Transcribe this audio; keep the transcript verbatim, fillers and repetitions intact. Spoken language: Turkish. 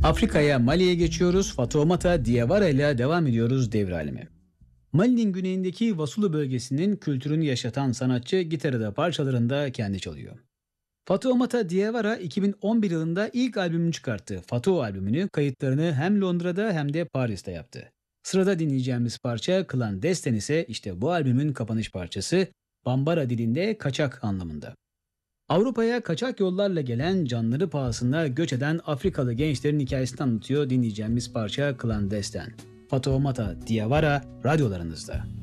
Afrika'ya, Mali'ye geçiyoruz. Fatoumata Diawara ile devam ediyoruz devre alemi. Mali'nin güneyindeki Vasulu bölgesinin kültürünü yaşatan sanatçı gitarı da parçalarında kendi çalıyor. Fatoumata Diawara iki bin on bir yılında ilk albümünü çıkarttı. Fatou albümünü kayıtlarını hem Londra'da hem de Paris'te yaptı. Sırada dinleyeceğimiz parça Clandestine ise işte bu albümün kapanış parçası, Bambara dilinde kaçak anlamında. Avrupa'ya kaçak yollarla gelen, canları pahasına göç eden Afrikalı gençlerin hikayesini anlatıyor dinleyeceğimiz parça Clandestine. Fatoumata Diawara radyolarınızda.